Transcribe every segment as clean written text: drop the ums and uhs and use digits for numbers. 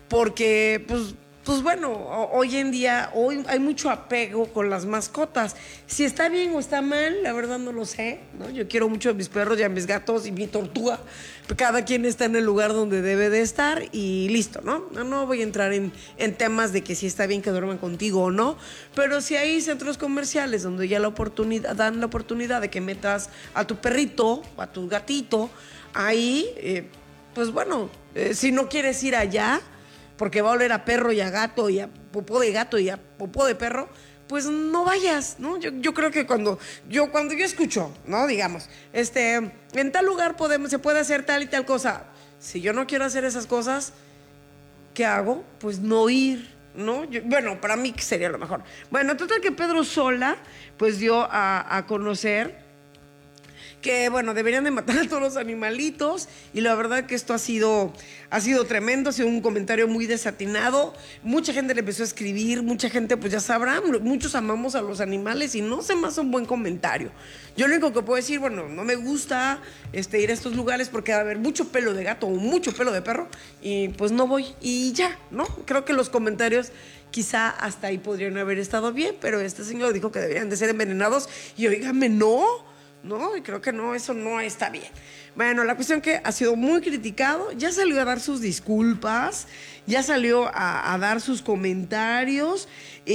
porque pues bueno, hoy en día hoy hay mucho apego con las mascotas. Si está bien o está mal, la verdad no lo sé, ¿no? Yo quiero mucho a mis perros y a mis gatos y mi tortuga. Cada quien está en el lugar donde debe de estar y listo, ¿no? No voy a entrar en temas de que si está bien que duerman contigo o no, pero si hay centros comerciales donde ya dan la oportunidad de que metas a tu perrito o a tu gatito ahí, pues bueno, si no quieres ir allá porque va a oler a perro y a gato y a popó de gato y a popó de perro, pues no vayas, ¿no? Yo creo que cuando yo escucho, ¿no? Digamos, en tal lugar se puede hacer tal y tal cosa. Si yo no quiero hacer esas cosas, ¿qué hago? Pues no ir, ¿no? Bueno, para mí sería lo mejor. Bueno, total que Pedro Sola, pues dio a conocer que, bueno, deberían de matar a todos los animalitos y la verdad que esto ha sido tremendo, ha sido un comentario muy desatinado, mucha gente le empezó a escribir, mucha gente pues ya sabrán, muchos amamos a los animales y no se me hace un buen comentario. Yo lo único que puedo decir, bueno, no me gusta ir a estos lugares porque va a haber mucho pelo de gato o mucho pelo de perro y pues no voy y ya, ¿no? Creo que los comentarios quizá hasta ahí podrían haber estado bien, pero este señor dijo que deberían de ser envenenados y oígame, no, y creo que no, eso no está bien. Bueno, la cuestión que ha sido muy criticado, ya salió a dar sus disculpas, ya salió a dar sus comentarios,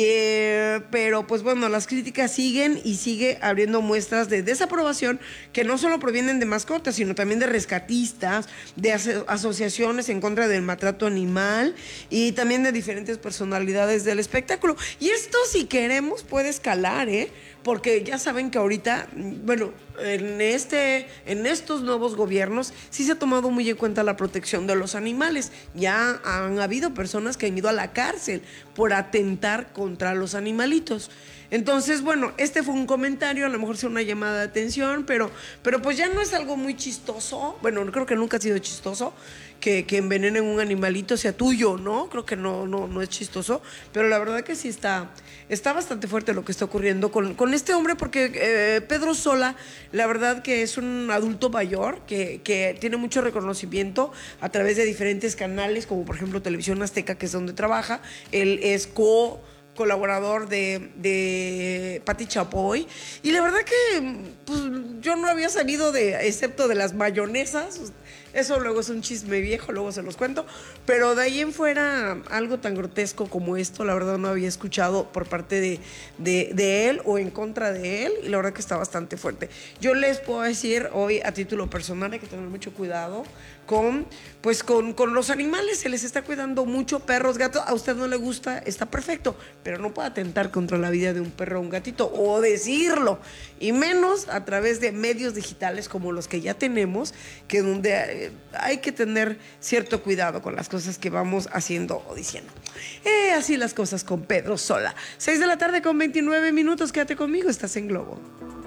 pero pues bueno, las críticas siguen y sigue abriendo muestras de desaprobación que no solo provienen de mascotas, sino también de rescatistas, de asociaciones en contra del maltrato animal y también de diferentes personalidades del espectáculo. Y esto, si queremos, puede escalar, porque ya saben que ahorita, bueno, en estos nuevos gobiernos sí se ha tomado muy en cuenta la protección de los animales. Ya han habido personas que han ido a la cárcel por atentar contra los animalitos. Entonces, bueno, fue un comentario, a lo mejor sea una llamada de atención, pero pues ya no es algo muy chistoso. Bueno, creo que nunca ha sido chistoso que envenenen un animalito, sea tuyo, ¿no? Creo que no es chistoso, pero la verdad que sí está bastante fuerte lo que está ocurriendo con este hombre, porque Pedro Sola, la verdad que es un adulto mayor, que tiene mucho reconocimiento a través de diferentes canales, como por ejemplo Televisión Azteca, que es donde trabaja. Él es colaborador de Pati Chapoy, y la verdad que pues, yo no había sabido excepto de las mayonesas. Eso luego es un chisme viejo, luego se los cuento, pero de ahí en fuera algo tan grotesco como esto, la verdad no había escuchado por parte de él o en contra de él, y la verdad que está bastante fuerte. Yo les puedo decir hoy a título personal, hay que tener mucho cuidado con los animales, se les está cuidando mucho, perros, gatos. A usted no le gusta, está perfecto, pero no puede atentar contra la vida de un perro o un gatito, o decirlo, y menos a través de medios digitales como los que ya tenemos, que donde hay que tener cierto cuidado con las cosas que vamos haciendo o diciendo. Así las cosas con Pedro Sola. 6 de la tarde con 29 minutos, quédate conmigo, estás en Globo.